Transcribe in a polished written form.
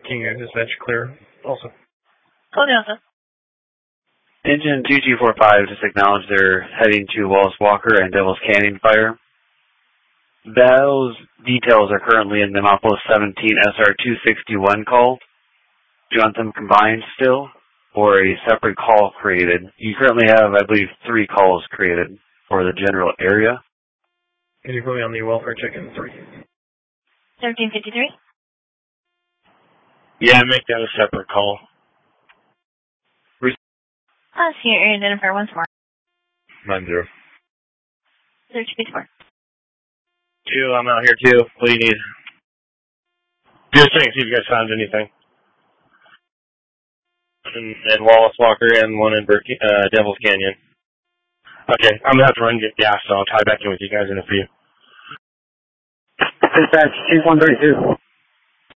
Can you dispatch clear also? Call the also. Engine 2245 just acknowledged they're heading to Wallace Walker and Devil's Canyon fire. Those details are currently in the Minneapolis 17 SR-261 call. Do you want them combined still, or a separate call created? You currently have, I believe, 3 calls created for the general area. Can you put me on the welfare check-in 3? 1353? Yeah, make that a separate call. See your identifier once more. 90. 1354. 2, I'm out here too. What do you need? Just checking, see if you guys found anything. And Wallace Walker and one in Devil's Canyon. Okay, I'm gonna have to run and get gas, so I'll tie back in with you guys in a few. Dispatch 2132.